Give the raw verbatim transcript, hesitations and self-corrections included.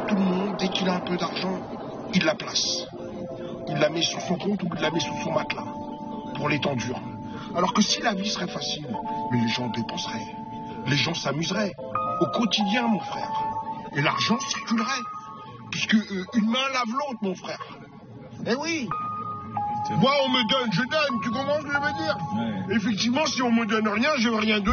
tout le monde, dès qu'il a un peu d'argent, il la place. Il la met sur son compte ou il la met sous son matelas pour l'étendure. Alors que si la vie serait facile, mais les gens dépenseraient, les gens s'amuseraient au quotidien, mon frère. Et l'argent circulerait, puisque euh, une main lave l'autre, mon frère. Eh oui. Moi, on me donne, je donne, tu comprends ce que je veux dire? Ouais. Effectivement, si on me donne rien, je veux rien donner.